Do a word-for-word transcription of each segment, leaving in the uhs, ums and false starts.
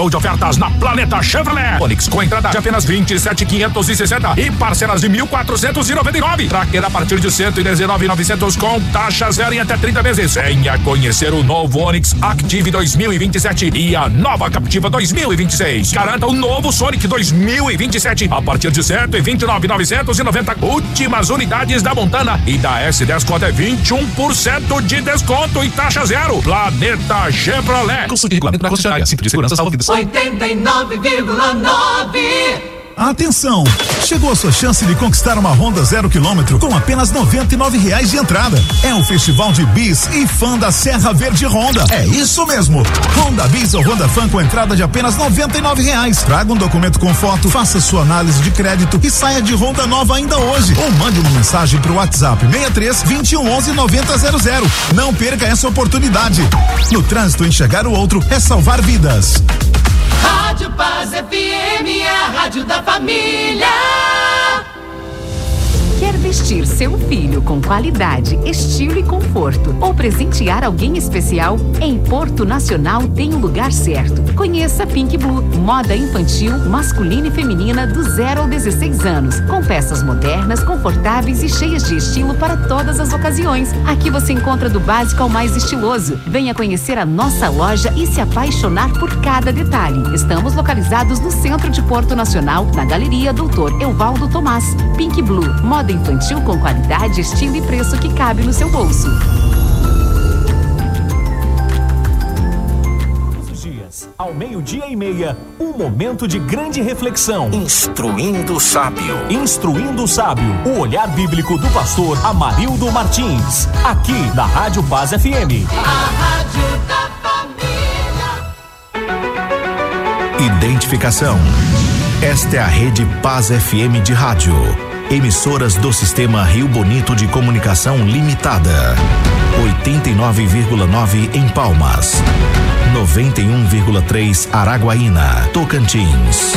de ofertas na Planeta Chevrolet. Onix com entrada de apenas vinte e sete mil quinhentos e sessenta e parcelas de mil quatrocentos e noventa e nove. Tracker a partir de cento e dezenove mil e novecentos com taxa zero em até trinta vezes. Venha conhecer o novo Onix Active dois mil e vinte e sete e a nova Captiva dois mil e vinte e seis. Garanta o novo Sonic dois mil e vinte e sete a partir de cento e vinte e nove mil novecentos e noventa. Últimas unidades da Montana e da S dez com até vinte e um por cento de desconto e taxa zero. Planeta Chevrolet. Consulte regulamento na concessionária. Cinto de segurança salva vidas. oitenta e nove vírgula nove. Atenção! Chegou a sua chance de conquistar uma Honda zero quilômetro com apenas noventa e nove reais de entrada. É o Festival de Bis e Fã da Serra Verde Honda. É isso mesmo! Honda Bis ou Honda Fã com entrada de apenas noventa e nove reais. Traga um documento com foto, faça sua análise de crédito e saia de Honda nova ainda hoje. Ou mande uma mensagem pro WhatsApp seis três, vinte e um, onze, noventa zero zero. Não perca essa oportunidade. No trânsito, enxergar o outro é salvar vidas. Rádio Paz F M é a rádio da família. Quer vestir seu filho com qualidade, estilo e conforto ou presentear alguém especial? Em Porto Nacional tem o lugar certo. Conheça Pink Blue, moda infantil, masculina e feminina do zero ao dezesseis anos, com peças modernas, confortáveis e cheias de estilo para todas as ocasiões. Aqui você encontra do básico ao mais estiloso. Venha conhecer a nossa loja e se apaixonar por cada detalhe. Estamos localizados no centro de Porto Nacional, na Galeria Doutor Evaldo Tomás. Pink Blue, moda infantil com qualidade, estilo e preço que cabe no seu bolso. Todos os dias, ao meio-dia e meia, um momento de grande reflexão. Instruindo o Sábio. Instruindo o Sábio, o olhar bíblico do pastor Amarildo Martins, aqui na Rádio Paz F M. A rádio da família. Identificação. Esta é a Rede Paz F M de rádio. Emissoras do Sistema Rio Bonito de Comunicação Limitada. oitenta e nove vírgula nove em Palmas. noventa e um vírgula três Araguaína, Tocantins.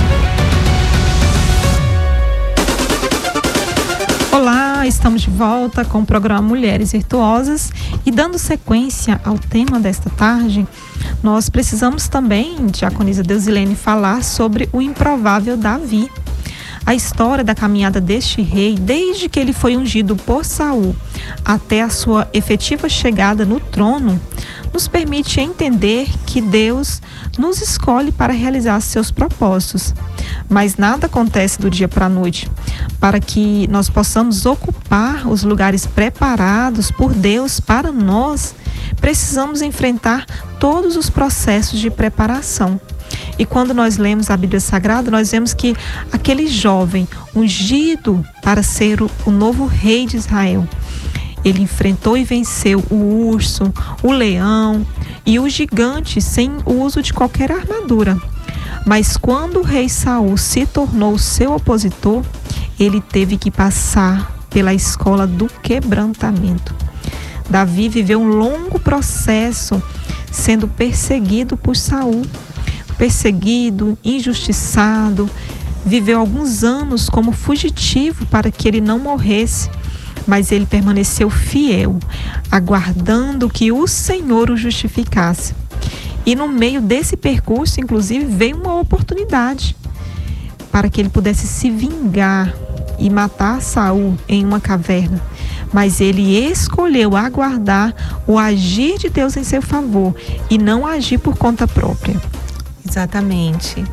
Olá, estamos de volta com o programa Mulheres Virtuosas e dando sequência ao tema desta tarde, nós precisamos também, diaconisa Deusilene, falar sobre o improvável Davi. A história da caminhada deste rei, desde que ele foi ungido por Saul até a sua efetiva chegada no trono, nos permite entender que Deus nos escolhe para realizar seus propósitos. Mas nada acontece do dia para a noite. Para que nós possamos ocupar os lugares preparados por Deus para nós, precisamos enfrentar todos os processos de preparação. E quando nós lemos a Bíblia Sagrada, nós vemos que aquele jovem ungido para ser o, o novo rei de Israel, ele enfrentou e venceu o urso, o leão e o gigante sem o uso de qualquer armadura. Mas quando o rei Saul se tornou seu opositor, ele teve que passar pela escola do quebrantamento. Davi viveu um longo processo sendo perseguido por Saul. Perseguido, injustiçado, viveu alguns anos como fugitivo para que ele não morresse, mas ele permaneceu fiel, aguardando que o Senhor o justificasse. E no meio desse percurso, inclusive, veio uma oportunidade para que ele pudesse se vingar e matar Saul em uma caverna. Mas ele escolheu aguardar o agir de Deus em seu favor e não agir por conta própria. Exatamente.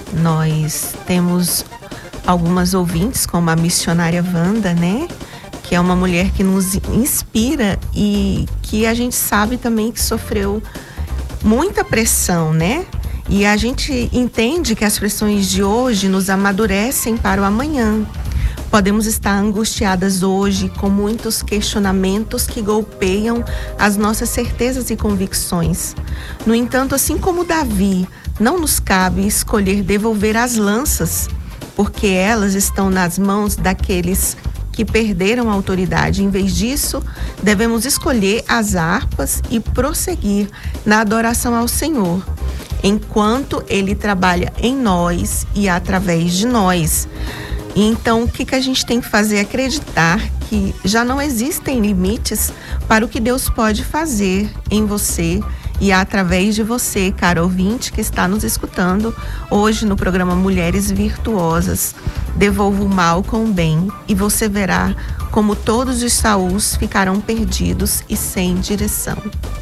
Nós temos algumas ouvintes, como a missionária Wanda, né? Que é uma mulher que nos inspira e que a gente sabe também que sofreu muita pressão, né? E a gente entende que as pressões de hoje nos amadurecem para o amanhã. Podemos estar angustiadas hoje com muitos questionamentos que golpeiam as nossas certezas e convicções. No entanto, assim como Davi, não nos cabe escolher devolver as lanças, porque elas estão nas mãos daqueles que perderam a autoridade. Em vez disso, devemos escolher as harpas e prosseguir na adoração ao Senhor, enquanto Ele trabalha em nós e através de nós. Então, o que, que a gente tem que fazer? Acreditar que já não existem limites para o que Deus pode fazer em você e através de você, caro ouvinte, que está nos escutando hoje no programa Mulheres Virtuosas. Devolva o mal com o bem e você verá como todos os Saúls ficarão perdidos e sem direção.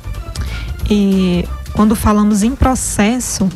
E quando falamos em processo,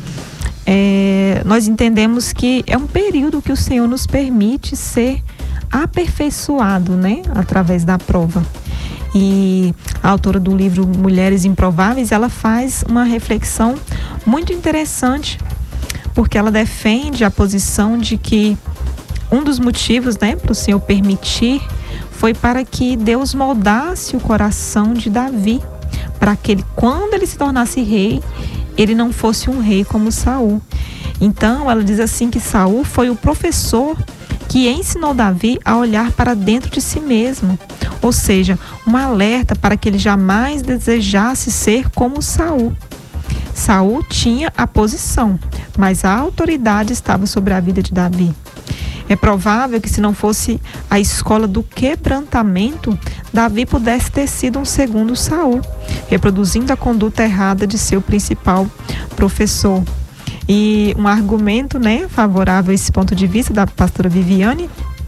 é, nós entendemos que é um período que o Senhor nos permite ser aperfeiçoado, né, através da prova. E a autora do livro Mulheres Improváveis, ela faz uma reflexão muito interessante, porque ela defende a posição de que um dos motivos, né, para o Senhor permitir foi para que Deus moldasse o coração de Davi, para que ele, quando ele se tornasse rei, ele não fosse um rei como Saul. Então, ela diz assim que Saul foi o professor que ensinou Davi a olhar para dentro de si mesmo, ou seja, um alerta para que ele jamais desejasse ser como Saul. Saul tinha a posição, mas a autoridade estava sobre a vida de Davi. É provável que, se não fosse a escola do quebrantamento, Davi pudesse ter sido um segundo Saul, reproduzindo a conduta errada de seu principal professor. E um argumento, né, favorável a esse ponto de vista da pastora Viviane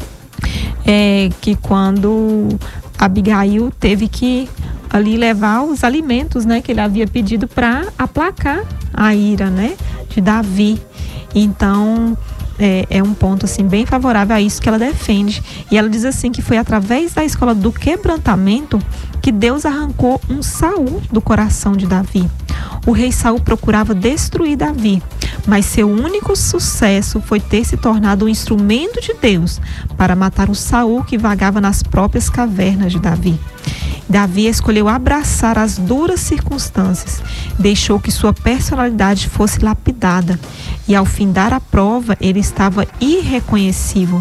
é que quando Abigail teve que ali levar os alimentos, né, que ele havia pedido para aplacar a ira, né, de Davi. Então é, é um ponto assim bem favorável a isso que ela defende. E ela diz assim que foi através da escola do quebrantamento que Deus arrancou um Saul do coração de Davi. O rei Saul procurava destruir Davi, mas seu único sucesso foi ter se tornado um instrumento de Deus para matar o Saul que vagava nas próprias cavernas de Davi. Davi escolheu abraçar as duras circunstâncias, deixou que sua personalidade fosse lapidada e, ao findar a prova, ele estava irreconhecível.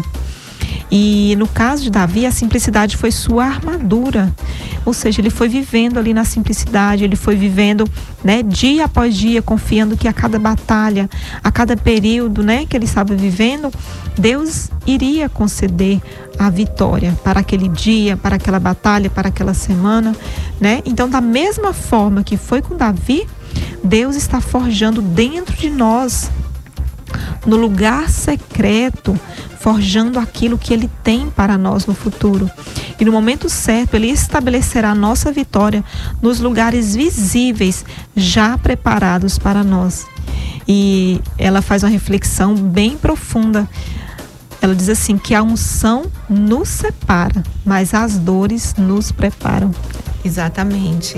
E no caso de Davi, a simplicidade foi sua armadura, ou seja, ele foi vivendo ali na simplicidade, ele foi vivendo, né, dia após dia, confiando que a cada batalha, a cada período, né, que ele estava vivendo, Deus iria conceder a vitória para aquele dia, para aquela batalha, para aquela semana, né? Então, da mesma forma que foi com Davi, Deus está forjando dentro de nós, no lugar secreto, forjando aquilo que Ele tem para nós no futuro. E no momento certo, Ele estabelecerá a nossa vitória nos lugares visíveis, já preparados para nós. E ela faz uma reflexão bem profunda. Ela diz assim, que a unção nos separa, mas as dores nos preparam. Exatamente.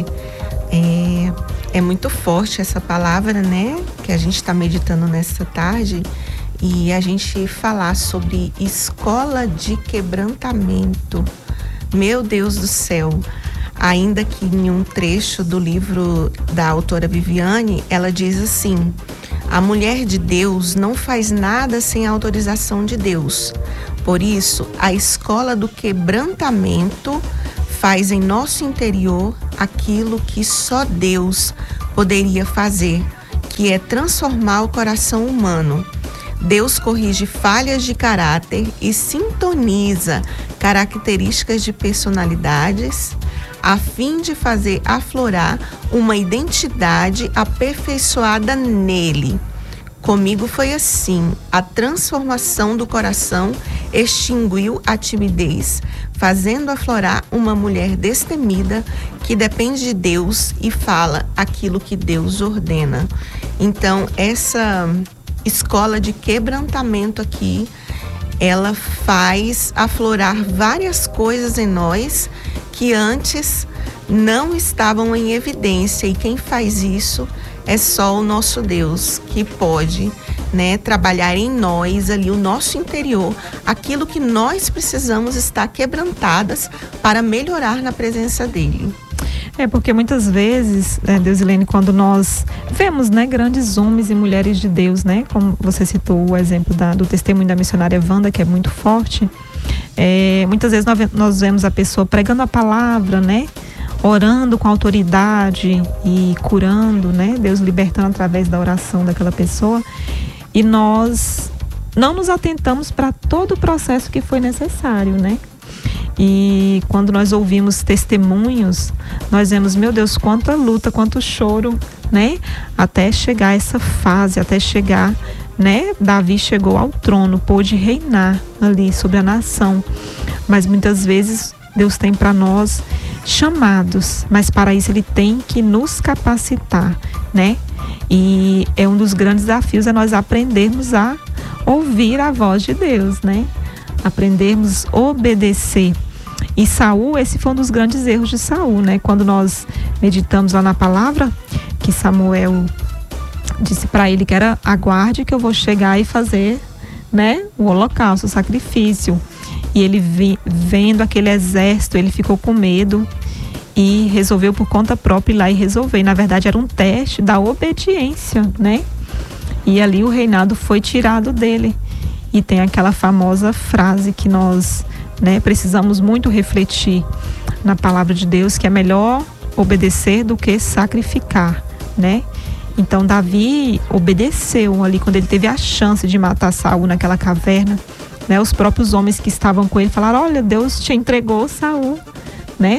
É, é muito forte essa palavra, né? Que a gente está meditando nessa tarde. E a gente falar sobre escola de quebrantamento. Meu Deus do céu. Ainda que em um trecho do livro da autora Viviane, ela diz assim: a mulher de Deus não faz nada sem a autorização de Deus. Por isso, a escola do quebrantamento faz em nosso interior aquilo que só Deus poderia fazer, que é transformar o coração humano. Deus corrige falhas de caráter e sintoniza características de personalidades a fim de fazer aflorar uma identidade aperfeiçoada nele. Comigo foi assim: a transformação do coração extinguiu a timidez, fazendo aflorar uma mulher destemida que depende de Deus e fala aquilo que Deus ordena. Então, essa escola de quebrantamento aqui, ela faz aflorar várias coisas em nós que antes não estavam em evidência, e quem faz isso é só o nosso Deus, que pode, né, trabalhar em nós ali, o nosso interior, aquilo que nós precisamos estar quebrantadas para melhorar na presença dele. É porque muitas vezes, né, Deusilene, quando nós vemos, né, grandes homens e mulheres de Deus, né, como você citou o exemplo da, do testemunho da missionária Wanda, que é muito forte, é, muitas vezes nós, nós vemos a pessoa pregando a palavra, né, orando com autoridade e curando, né, Deus libertando através da oração daquela pessoa, e nós não nos atentamos para todo o processo que foi necessário, né? E quando nós ouvimos testemunhos, nós vemos, meu Deus, quanta luta, quanto choro, né? Até chegar a essa fase, até chegar, né? Davi chegou ao trono, pôde reinar ali sobre a nação. Mas muitas vezes Deus tem para nós chamados, mas para isso Ele tem que nos capacitar, né? E é um dos grandes desafios é nós aprendermos a ouvir a voz de Deus, né? Aprendermos a obedecer. E Saul, esse foi um dos grandes erros de Saul, né? Quando nós meditamos lá na palavra, que Samuel disse para ele que era aguarde que eu vou chegar e fazer, né? O holocausto, o sacrifício. E ele vi, vendo aquele exército, ele ficou com medo e resolveu por conta própria ir lá e resolver. Na verdade, era um teste da obediência, né? E ali o reinado foi tirado dele. E tem aquela famosa frase que nós, né, precisamos muito refletir na palavra de Deus, que é melhor obedecer do que sacrificar, né? Então Davi obedeceu ali quando ele teve a chance de matar Saul naquela caverna, né? Os próprios homens que estavam com ele falaram: olha, Deus te entregou Saul, né?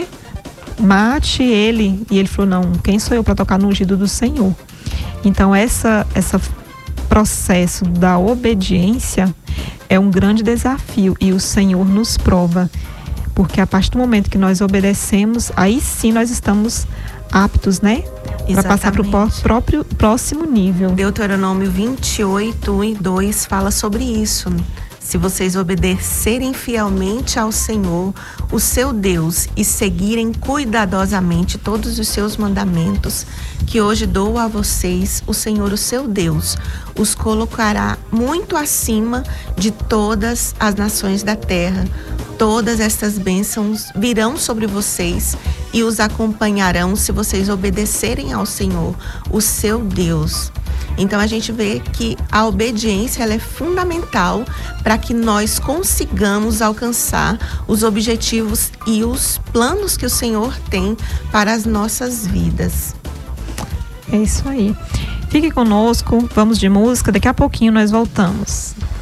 Mate ele. E ele falou: não, quem sou eu para tocar no ungido do Senhor? Então essa essa processo da obediência é um grande desafio e o Senhor nos prova, porque a partir do momento que nós obedecemos, aí sim nós estamos aptos, né? Para passar para o próprio próximo nível. Deuteronômio vinte e oito, um e dois fala sobre isso. Se vocês obedecerem fielmente ao Senhor, o seu Deus, e seguirem cuidadosamente todos os seus mandamentos, que hoje dou a vocês, o Senhor, o seu Deus, os colocará muito acima de todas as nações da terra. Todas estas bênçãos virão sobre vocês e os acompanharão se vocês obedecerem ao Senhor, o seu Deus. Então a gente vê que a obediência ela é fundamental para que nós consigamos alcançar os objetivos e os planos que o Senhor tem para as nossas vidas. É isso aí. Fique conosco, vamos de música, daqui a pouquinho nós voltamos.